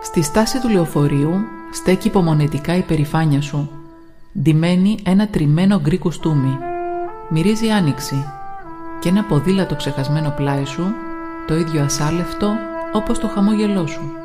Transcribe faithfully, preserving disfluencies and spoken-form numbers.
Στη στάση του λεωφορείου στέκει υπομονετικά η περηφάνεια σου. Ντυμένη ένα τριμμένο γκρι κουστούμι. Μυρίζει άνοιξη. Και ένα ποδήλατο ξεχασμένο πλάι σου, το ίδιο ασάλευτο όπως το χαμόγελό σου.